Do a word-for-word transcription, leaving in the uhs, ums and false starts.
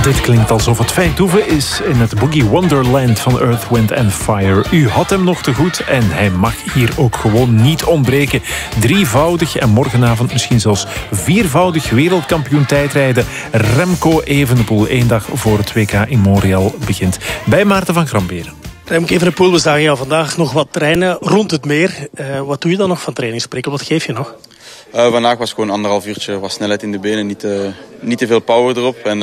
Dit klinkt alsof het Vijfdoeven is in het Boogie Wonderland van Earth, Wind and Fire. U had hem nog te goed en hij mag hier ook gewoon niet ontbreken. Drievoudig en morgenavond misschien zelfs viervoudig wereldkampioen tijdrijden. Remco Evenepoel, één dag voor het W K in Montreal begint. Bij Maarten van Gramberen. Remco Evenepoel, we zagen jou vandaag nog wat trainen rond het meer. Uh, wat doe je dan nog van trainingsprikkel? Wat geef je nog? Uh, vandaag was gewoon anderhalf uurtje wat snelheid in de benen, niet te, niet te veel power erop. En,